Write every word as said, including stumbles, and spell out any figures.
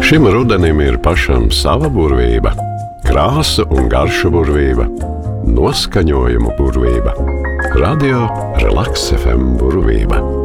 Šim rudenim ir pašam sava burvība, krāsu un garšu burvība, noskaņojumu burvība. Radio Relaks F M burvība.